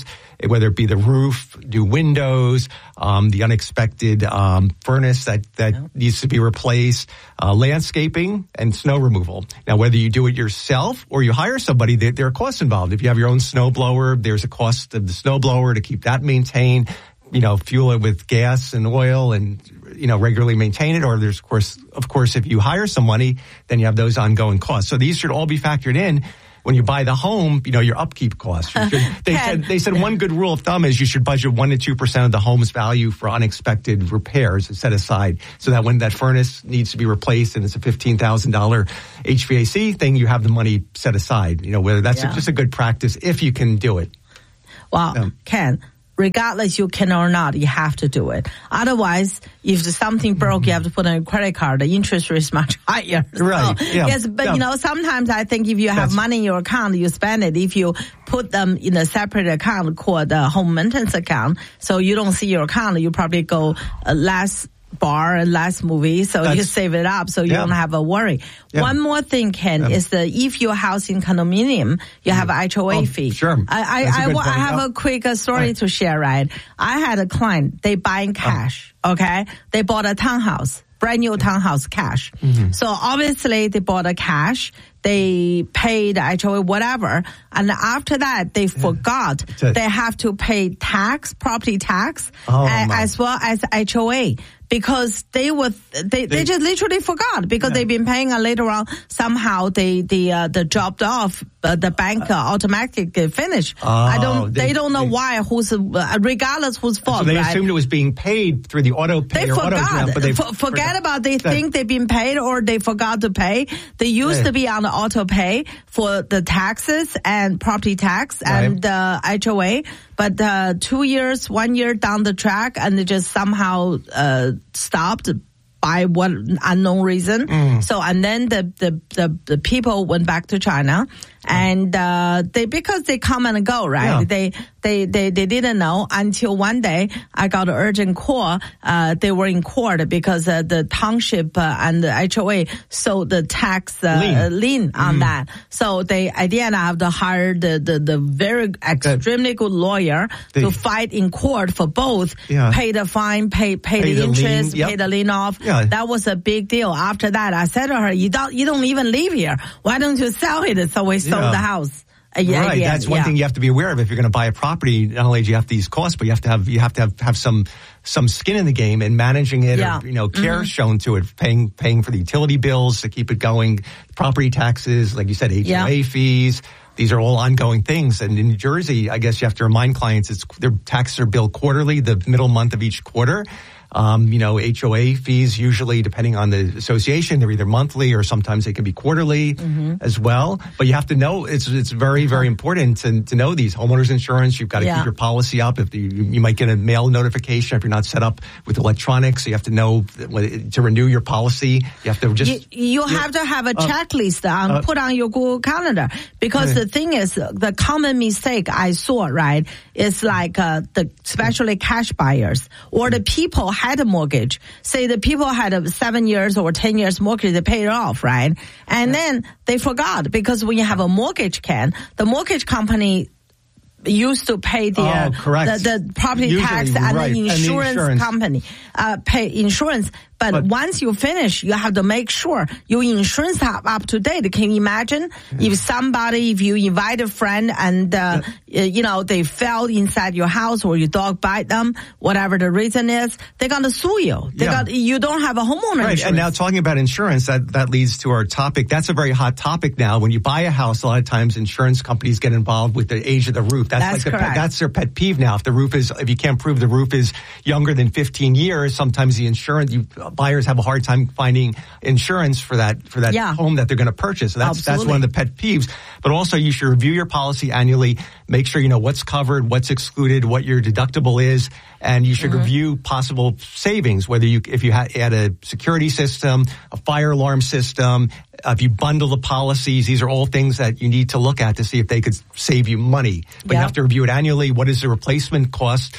whether it be the roof, new windows, um, the unexpected um, furnace that, that yeah. needs to be replaced, uh, landscaping, and snow removal. Now, whether you do it yourself or you hire somebody, there, there are costs involved. If you have your own snow blower, there's a cost of the snow blower to keep that maintained, you know, fuel it with gas and oil and, you know, regularly maintain it. Or there's, of course, of course, if you hire somebody, then you have those ongoing costs. So these should all be factored in. When you buy the home, you know, your upkeep costs. You should, they said they said one good rule of thumb is you should budget one to two percent of the home's value for unexpected repairs and set aside, so that when that furnace needs to be replaced and it's a fifteen thousand dollar H V A C thing, you have the money set aside. You know, whether that's yeah. just a good practice if you can do it. Well, um, Ken, regardless you can or not, you have to do it. Otherwise, if something broke, you have to put on a credit card. The interest rate is much higher. Right. So, yeah. Yes, but yeah. you know, sometimes I think if you have That's, money in your account, you spend it. If you put them in a separate account called the home maintenance account, so you don't see your account, you probably go uh, less bar and less movie, so That's, you save it up so you yeah. don't have a worry. Yeah. One more thing, Ken, yeah. is that if your house in condominium, you have mm. H O A oh, fee. Sure. I, I, I, I have oh. a quick uh, story right. to share, right? I had a client, they buying cash, oh. okay? They bought a townhouse, brand new townhouse cash. Mm-hmm. So obviously they bought a cash. They paid H O A, whatever. And after that, they forgot yeah. they have to pay tax, property tax, oh, uh, as well as H O A. Because they were, they, they, they just literally forgot because yeah. they've been paying, and later on somehow they, they, uh, they dropped off, uh, the bank uh, automatically finished. Oh, I don't, they, they don't know they, why, who's, uh, regardless whose fault, so they right? assumed it was being paid through the auto pay they or forgot. auto draft, but they For, forget forgot. about they that, think they've been paid or they forgot to pay. They used yeah. to be on the auto pay for the taxes and property tax right. and uh, H O A. But uh, two years, one year down the track, and they just somehow uh, stopped by one unknown reason. Mm. So, and then the, the, the, the people went back to China. And, uh, they, because they come and go, right? Yeah. They, they, they, they didn't know until one day I got an urgent call. Uh, they were in court because, uh, the township, uh, and the H O A sold the tax, uh, lien, lien on mm. that. So they, at the end, I have to hire the, the, the very extremely good lawyer they, to fight in court for both. Yeah. Pay the fine, pay, pay, pay the, the interest, yep. pay the lien off. Yeah. That was a big deal. After that, I said to her, you don't, you don't even live here. Why don't you sell it? So we sold yeah. the house. Uh, yeah, right. Yeah, That's one yeah. thing you have to be aware of if you're going to buy a property. Not only do you have these costs, but you have to have you have to have, have some some skin in the game and managing it. Yeah. Or, you know, care mm-hmm. shown to it, paying paying for the utility bills to keep it going, property taxes, like you said, H O A yeah. fees. These are all ongoing things. And in New Jersey, I guess you have to remind clients it's their taxes are billed quarterly, the middle month of each quarter. Um, you know, H O A fees usually, depending on the association, they're either monthly or sometimes they can be quarterly mm-hmm. as well. But you have to know, it's it's very, very important to, to know these. Homeowners insurance, you've got to yeah. keep your policy up. If you, you might get a mail notification if you're not set up with electronics. So you have to know to renew your policy. You have to just... You, you have to have a uh, checklist on, uh, put on your Google Calendar. Because uh, the thing is, the common mistake I saw, right, is like uh, the especially cash buyers or the people had a mortgage. Say the people had a seven years or ten years mortgage, they paid it off, right? And yeah. then they forgot because when you have a mortgage, Ken, the mortgage company used to pay the, oh, uh, correct. the, the property Usually, tax and, right. the insurance and the insurance company uh, pay insurance. But, but once you finish, you have to make sure your insurance are up to date. Can you imagine yeah. if somebody, if you invite a friend and, uh, yeah. you know, they fell inside your house or your dog bite them, whatever the reason is, they're going to sue you. They yeah. got, you don't have a homeowner right. insurance. And now talking about insurance, that, that leads to our topic. That's a very hot topic now. When you buy a house, a lot of times insurance companies get involved with the age of the roof. That's, that's like correct. The, that's their pet peeve now. If the roof is, if you can't prove the roof is younger than fifteen years, sometimes the insurance, you, buyers have a hard time finding insurance for that for that yeah. home that they're going to purchase. So that's Absolutely. that's one of the pet peeves. But also you should review your policy annually, make sure you know what's covered, what's excluded, what your deductible is, and you should mm-hmm. review possible savings, whether you if you had add a security system, a fire alarm system, uh, if you bundle the policies. These are all things that you need to look at to see if they could save you money. But yeah. you have to review it annually. What is the replacement cost?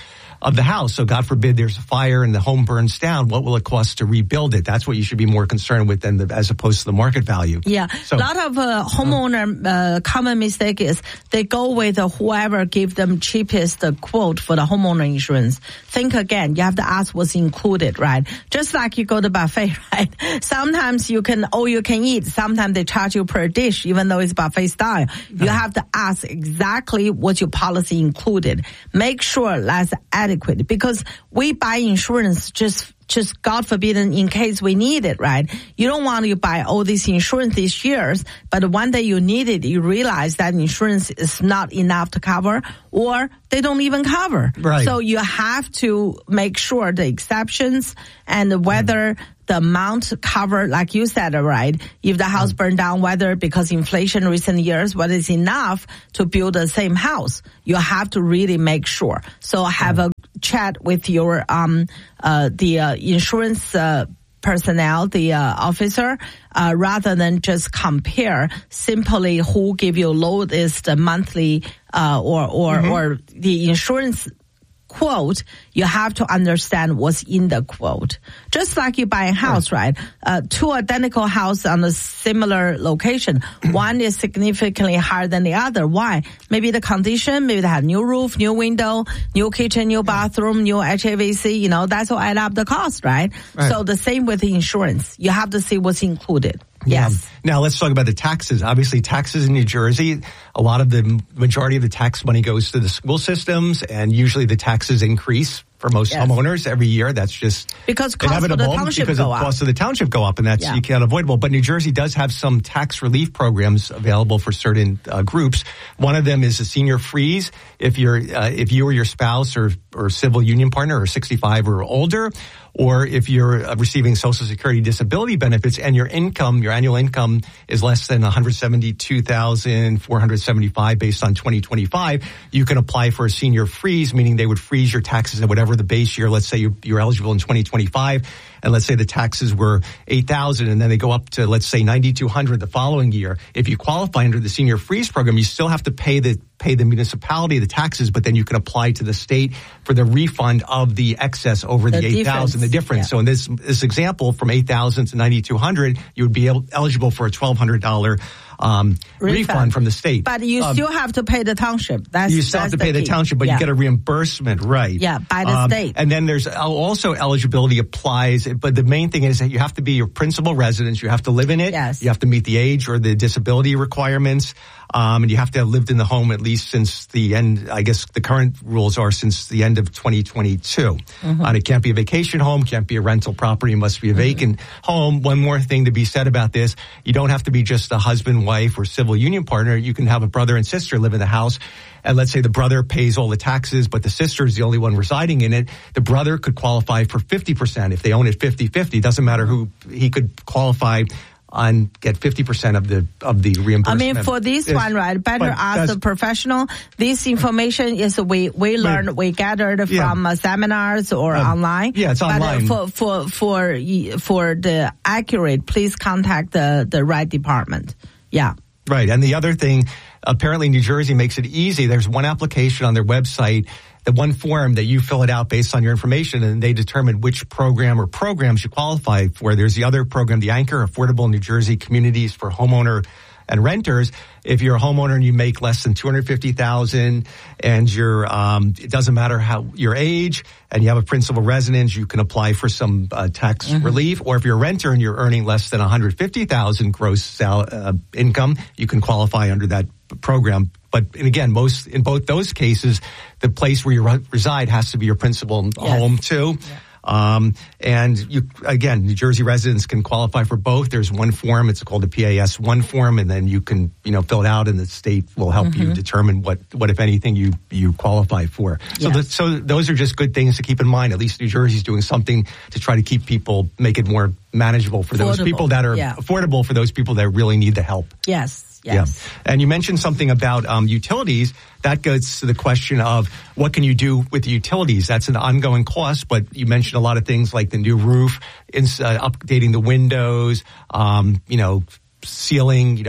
of the house. So God forbid there's a fire and the home burns down. What will it cost to rebuild it? That's what you should be more concerned with than the, as opposed to the market value. Yeah. So, a lot of uh, homeowner uh, common mistake is they go with uh, whoever give them cheapest uh, quote for the homeowner insurance. Think again. You have to ask what's included, right? Just like you go to buffet, right? Sometimes you can all you can eat. Sometimes they charge you per dish, even though it's buffet style. You have to ask exactly what your policy included. Make sure that's adequate. Because we buy insurance just, just God forbid, in case we need it, right? You don't want to buy all this insurance these years, but one day you need it, you realize that insurance is not enough to cover, or they don't even cover. Right. So you have to make sure the exceptions and whether the amount covered, like you said, right? If the house burned down, whether because inflation recent years, whether it's enough to build the same house, you have to really make sure. So have a chat with your um uh the uh, insurance uh, personnel, the uh, officer, uh, rather than just compare simply who give you lowest monthly uh, or or mm-hmm. or the insurance quote. You have to understand what's in the quote. Just like you buy a house, right? Uh, two identical houses on a similar location. One is significantly higher than the other. Why? Maybe the condition, maybe they have new roof, new window, new kitchen, new bathroom, new H V A C, you know, that's what add up the cost, right? right? So the same with the insurance. You have to see what's included. Yes. Yeah. Now let's talk about the taxes. Obviously, taxes in New Jersey, a lot of the majority of the tax money goes to the school systems, and usually the taxes increase for most yes. homeowners every year. That's just because cost of the township because go the up. cost of the township go up, and that's yeah. you can't avoidable. But New Jersey does have some tax relief programs available for certain uh, groups. One of them is a senior freeze. If you're uh, if you or your spouse or or civil union partner are sixty-five or older, or if you're uh, receiving Social Security disability benefits and your income, your annual income is less than one hundred seventy-two thousand four hundred seventy-five based on twenty twenty-five, you can apply for a senior freeze, meaning they would freeze your taxes at whatever the base year. Let's say you, you're eligible in twenty twenty-five, and let's say the taxes were eight thousand, and then they go up to, let's say, ninety-two hundred the following year. If you qualify under the senior freeze program, you still have to pay the pay the municipality the taxes, but then you can apply to the state for the refund of the excess over the, the eight thousand, the difference. Yeah. So in this this example, from eight thousand to ninety-two hundred, you would be able, eligible for a twelve hundred dollars um, refund. refund from the state. But you um, still have to pay the township. That's, you still that's have to pay the, the township, but yeah. you get a reimbursement, right? Yeah, by the um, state. And then there's also eligibility applies, but the main thing is that you have to be your principal residence. You have to live in it. Yes. You have to meet the age or the disability requirements. Um, and you have to have lived in the home at least since the end, I guess the current rules are since the end of twenty twenty-two. Mm-hmm. And it can't be a vacation home, can't be a rental property, it must be a mm-hmm. vacant home. One more thing to be said about this, you don't have to be just a husband, wife, or civil union partner. You can have a brother and sister live in the house. And let's say the brother pays all the taxes, but the sister is the only one residing in it. The brother could qualify for fifty percent. If they own it fifty-fifty, doesn't matter who, he could qualify on get fifty percent of the of the reimbursement. I mean, for this is, one, right, better ask the professional. This information is we we learned, we gathered yeah. from uh, seminars or um, online. Yeah, it's but, online. Uh, for for for for the accurate, please contact the the right department. Yeah. Right, and the other thing, apparently New Jersey makes it easy. There's one application on their website, the one form that you fill it out based on your information, and they determine which program or programs you qualify for. There's the other program, the Anchor, Affordable New Jersey Communities for Homeowner and Renters. If you're a homeowner and you make less than two hundred fifty thousand dollars and you're, um, it doesn't matter how your age and you have a principal residence, you can apply for some uh, tax mm-hmm. relief. Or if you're a renter and you're earning less than one hundred fifty thousand dollars gross sal- uh, income, you can qualify under that program. But and again, most in both those cases, the place where you re- reside has to be your principal yes. home too. Yeah. Um, and you, again, New Jersey residents can qualify for both. There's one form, it's called the P A S one form, and then you can, you know, fill it out and the state will help mm-hmm. you determine what, what, if anything, you, you qualify for. So, yes. the, so those are just good things to keep in mind. At least New Jersey's doing something to try to keep people, make it more manageable for affordable. those people that are yeah. affordable for those people that really need the help. Yes. Yes. Yeah. And you mentioned something about um, utilities. That goes to the question of what can you do with the utilities? That's an ongoing cost, but you mentioned a lot of things like the new roof, ins- uh, updating the windows, um, you know, sealing, you know,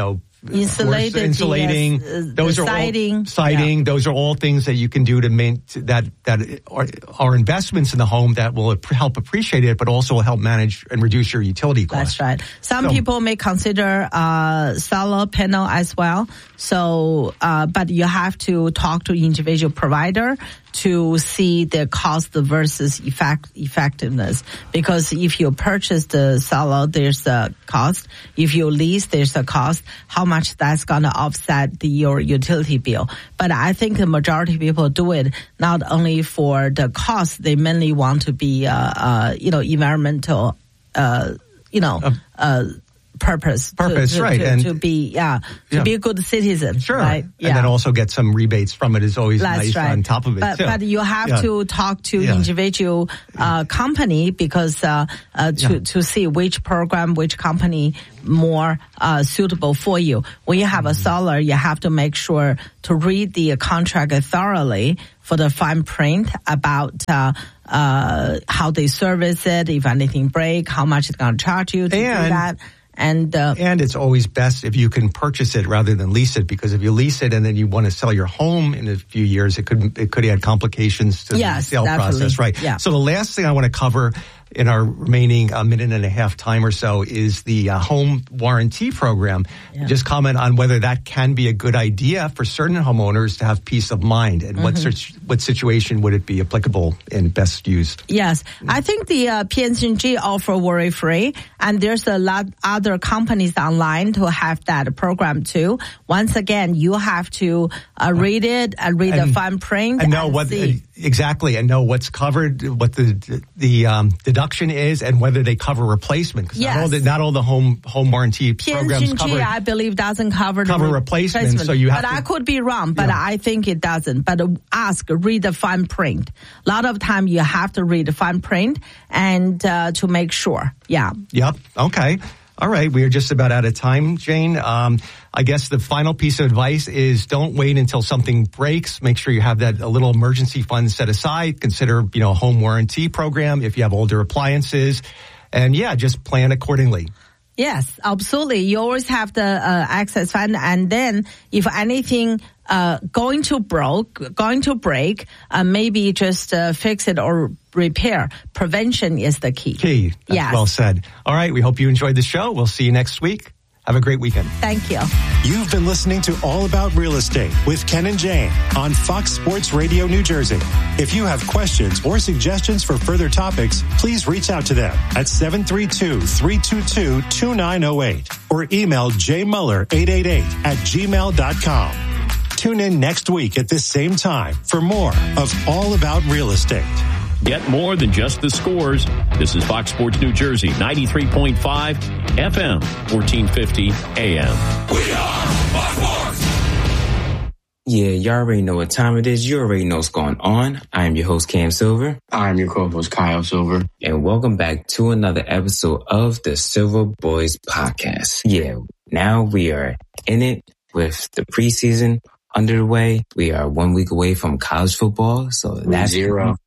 insulated, insulating, yes, uh, those are siding, all, siding. Yeah. Those are all things that you can do to main, that that are, are investments in the home that will help appreciate it, but also will help manage and reduce your utility costs. That's right. Some so, people may consider uh, solar panel as well. So, uh, but you have to talk to individual provider to see the cost versus effect, effectiveness. Because if you purchase the solar, there's a cost. If you lease, there's a cost. How much that's going to offset the, your utility bill. But I think the majority of people do it not only for the cost, they mainly want to be, uh, uh, you know, environmental, uh, you know, uh, purpose. Purpose, to, to, right. To, and to be, yeah, to yeah. be a good citizen. Sure. Right? Yeah. And then also get some rebates from it is always That's nice right. on top of it, but, too. But you have yeah. to talk to yeah. individual uh, company because uh, uh, to, yeah. to see which program, which company more uh, suitable for you. When you have a solar, you have to make sure to read the contract thoroughly for the fine print about uh, uh, how they service it, if anything break, how much it's going to charge you to and, do that. And uh, and it's always best if you can purchase it rather than lease it, because if you lease it and then you want to sell your home in a few years, it could it could add complications to yes, the sale definitely. process, right? Yeah. So the last thing I want to cover in our remaining uh, minute and a half time or so is the uh, home warranty program. Yeah. Just comment on whether that can be a good idea for certain homeowners to have peace of mind, and mm-hmm. what such, what situation would it be applicable and best used? Yes, I think the uh, P S E G offer worry free, and there's a lot other companies online to have that program too. Once again, you have to uh, read it and read and, the fine print and know and what see. exactly and know what's covered, what the the um, deduction is, and whether they cover replacement. Because yes. not all the not all the home home warranty programs P S E G, cover. I believe doesn't cover cover re- replacement, replacement. So you have. But to, I could be wrong. But yeah. I think it doesn't. But ask, read the fine print. A lot of time you have to read the fine print and uh, to make sure. Yeah. Yep. Okay. All right, we are just about out of time, Jane. Um, I guess the final piece of advice is don't wait until something breaks. Make sure you have that a little emergency fund set aside. Consider, you know, a home warranty program if you have older appliances. And yeah, just plan accordingly. Yes, absolutely. You always have the uh, access fund, and then if anything uh, going to broke, going to break, uh, maybe just uh, fix it or repair. Prevention is the key. Key. That's yes. well said. All right, we hope you enjoyed the show. We'll see you next week. Have a great weekend. Thank you. You've been listening to All About Real Estate with Ken and Jane on Fox Sports Radio New Jersey. If you have questions or suggestions for further topics, please reach out to them at seven three two, three two two, two nine zero eight or email jmuller eight eight eight at gmail dot com. Tune in next week at this same time for more of All About Real Estate. Get more than just the scores. This is Fox Sports New Jersey, ninety-three point five F M, fourteen fifty A M. We are Fox Sports. Yeah, you already know what time it is. You already know what's going on. I am your host, Cam Silver. I am your co-host, Kyle Silver. And welcome back to another episode of the Silver Boys Podcast. Yeah, now we are in it with the preseason underway. We are one week away from college football, so that's zero.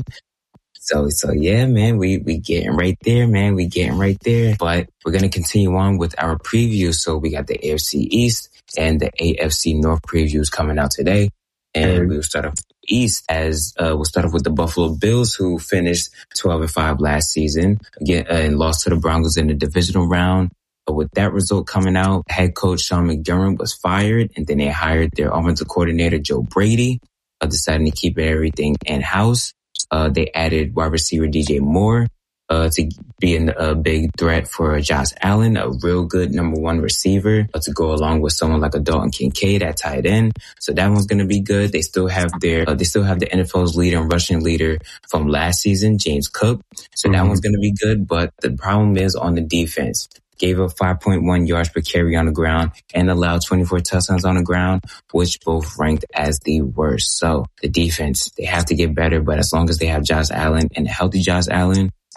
So, so yeah, man, we, we getting right there, man. We getting right there, but we're going to continue on with our preview. So we got the A F C East and the A F C North previews coming out today. And we'll start off with the East as, uh, we'll start off with the Buffalo Bills, who finished twelve and five last season again, uh, and lost to the Broncos in the divisional round. But with that result coming out, head coach Sean McDermott was fired, and then they hired their offensive coordinator, Joe Brady, uh, deciding to keep everything in house. Uh, they added wide receiver D J Moore, uh, to be a uh, big threat for Josh Allen, a real good number one receiver, uh, to go along with someone like a Dalton Kincaid at tight end. So that one's going to be good. They still have their, uh, they still have the N F L's leader and rushing leader from last season, James Cook. So mm-hmm. that one's going to be good. But the problem is on the defense. Gave up five point one yards per carry on the ground and allowed twenty-four touchdowns on the ground, which both ranked as the worst. So the defense, they have to get better, but as long as they have Josh Allen and a healthy Josh Allen,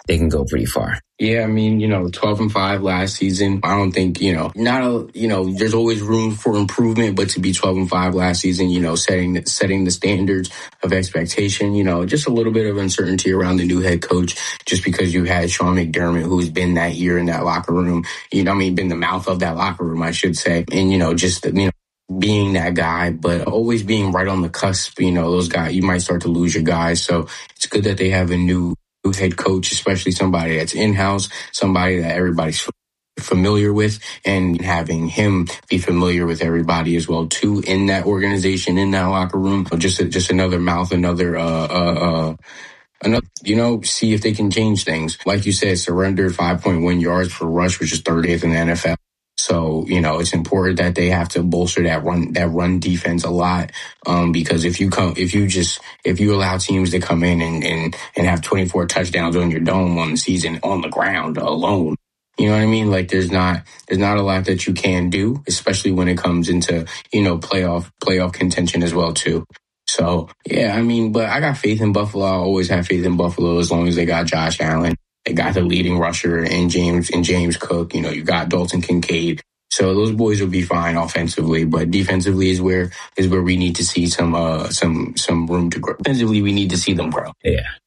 they can go pretty far. Yeah, I mean, you know, twelve and five last season. I don't think, you know, not a, you know, there's always room for improvement, but to be twelve and five last season, you know, setting setting the standards of expectation, you know, just a little bit of uncertainty around the new head coach, just because you had Sean McDermott, who's been that year in that locker room, you know, I mean, been the mouth of that locker room, I should say, and you know, just you know. being that guy, but always being right on the cusp, you know, those guys, you might start to lose your guys. So it's good that they have a new, new head coach, especially somebody that's in-house, somebody that everybody's familiar with, and having him be familiar with everybody as well, too, in that organization, in that locker room. Just, just another mouth, another, uh, uh, uh, Another, you know, see if they can change things. Like you said, surrendered five point one yards per rush, which is thirtieth in the N F L. So, you know, it's important that they have to bolster that run, that run defense a lot. Um, because if you come, if you just, if you allow teams to come in and, and, and have twenty-four touchdowns on your dome on the season on the ground alone, you know what I mean? Like there's not, there's not a lot that you can do, especially when it comes into, you know, playoff, playoff contention as well, too. So, yeah, I mean, but I got faith in Buffalo. I always have faith in Buffalo as long as they got Josh Allen. They got the leading rusher in James and James Cook. You know, you got Dalton Kincaid. So those boys will be fine offensively, but defensively is where is where we need to see some uh some some room to grow. Defensively, we need to see them grow. Yeah,